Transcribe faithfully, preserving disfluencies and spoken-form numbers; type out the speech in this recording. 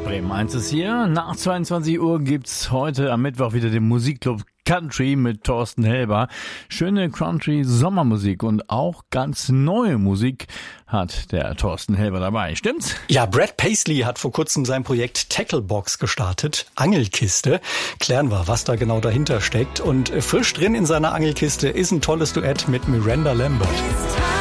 Bremen eins ist hier. Nach zweiundzwanzig Uhr gibt's heute am Mittwoch wieder den Musikclub Country mit Thorsten Helber. Schöne Country-Sommermusik und auch ganz neue Musik hat der Thorsten Helber dabei. Stimmt's? Ja, Brad Paisley hat vor kurzem sein Projekt Tacklebox gestartet. Angelkiste. Klären wir, was da genau dahinter steckt. Und frisch drin in seiner Angelkiste ist ein tolles Duett mit Miranda Lambert.